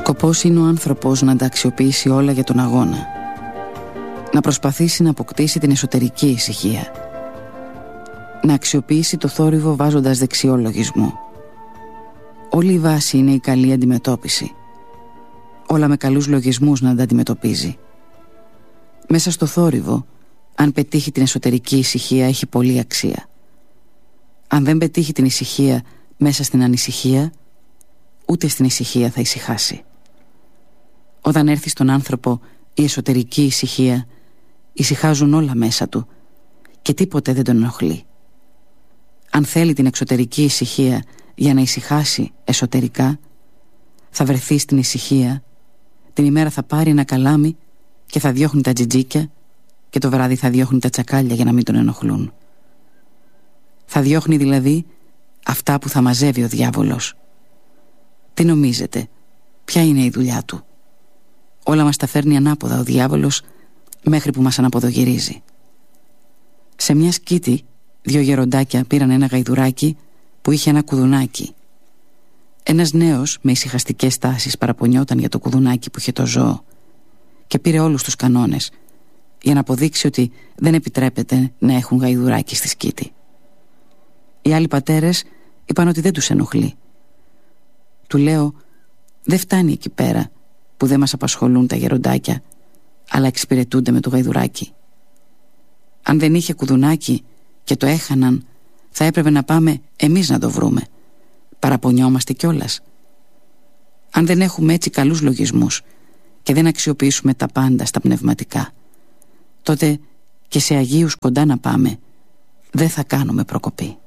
Σκοπός είναι ο άνθρωπος να τα αξιοποιήσει όλα για τον αγώνα. Να προσπαθήσει να αποκτήσει την εσωτερική ησυχία. Να αξιοποιήσει το θόρυβο βάζοντας δεξιό λογισμό. Όλη η βάση είναι η καλή αντιμετώπιση. Όλα με καλούς λογισμούς να τα αντιμετωπίζει. Μέσα στο θόρυβο, αν πετύχει την εσωτερική ησυχία, έχει πολύ αξία. Αν δεν πετύχει την ησυχία μέσα στην ανησυχία, ούτε στην ησυχία θα ησυχάσει. Όταν έρθει στον άνθρωπο η εσωτερική ησυχία, ησυχάζουν όλα μέσα του και τίποτε δεν τον ενοχλεί. Αν θέλει την εξωτερική ησυχία για να ησυχάσει εσωτερικά, θα βρεθεί στην ησυχία, την ημέρα θα πάρει ένα καλάμι και θα διώχνει τα τζιτζίκια και το βράδυ θα διώχνει τα τσακάλια για να μην τον ενοχλούν. Θα διώχνει δηλαδή αυτά που θα μαζεύει ο διάβολος. Τι νομίζετε, ποια είναι η δουλειά του? Όλα μας τα φέρνει ανάποδα ο διάβολος μέχρι που μας αναποδογυρίζει. Σε μια σκήτη 2 γεροντάκια πήραν ένα γαϊδουράκι που είχε ένα κουδουνάκι. Ένας νέος με ησυχαστικές τάσεις παραπονιόταν για το κουδουνάκι που είχε το ζώο και πήρε όλους τους κανόνες για να αποδείξει ότι δεν επιτρέπεται να έχουν γαϊδουράκι στη σκήτη. Οι άλλοι πατέρες είπαν ότι δεν τους ενοχλεί. Του λέω, δεν φτάνει εκεί πέρα που δεν μας απασχολούν τα γεροντάκια, αλλά εξυπηρετούνται με το γαϊδουράκι. Αν δεν είχε κουδουνάκι και το έχαναν, θα έπρεπε να πάμε εμείς να το βρούμε. Παραπονιόμαστε κιόλας. Αν δεν έχουμε έτσι καλούς λογισμούς και δεν αξιοποιήσουμε τα πάντα στα πνευματικά, τότε και σε αγίους κοντά να πάμε, δεν θα κάνουμε προκοπή.